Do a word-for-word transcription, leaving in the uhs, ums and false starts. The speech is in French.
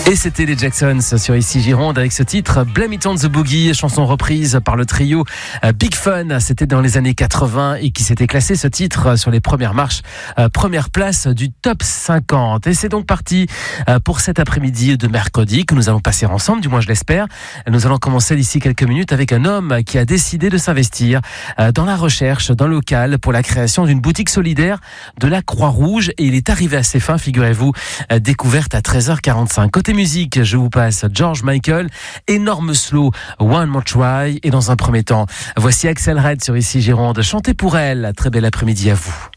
Et c'était les Jacksons sur Ici Gironde avec ce titre Blame It on the Boogie, chanson reprise par le trio Big Fun. C'était dans les années quatre-vingts et qui s'était classé ce titre sur les premières marches, euh, première place du top cinquante. Et c'est donc parti euh, pour cet après-midi de mercredi que nous allons passer ensemble, du moins je l'espère. Nous allons commencer d'ici quelques minutes avec un homme qui a décidé de s'investir euh, dans la recherche d'un local pour la création d'une boutique solidaire de la Croix-Rouge et il est arrivé à ses fins, figurez-vous, euh, découverte à treize heures quarante-cinq. Côté musique, je vous passe George Michael, énorme slow, One More Try. Et dans un premier temps, voici Axel Red sur Ici Gironde. Chantez pour elle. Très bel après-midi à vous.